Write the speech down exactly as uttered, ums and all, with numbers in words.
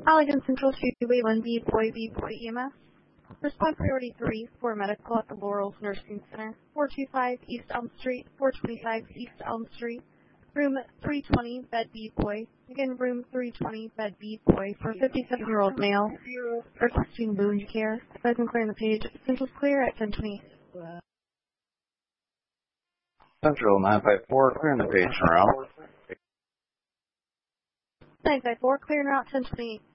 Allegan Central two one B Boy B Boy E M S. Response priority three for medical at the Laurels Nursing Center, four two five East Elm Street, four twenty-five East Elm Street, room three twenty, bed B Boy. Again, room three twenty, bed B Boy for fifty-seven-year-old male requesting wound care. If I'm clearing the page, Central's clear at ten twenty. Central nine five four, clearing the page route. nine five four, clearing route ten twenty.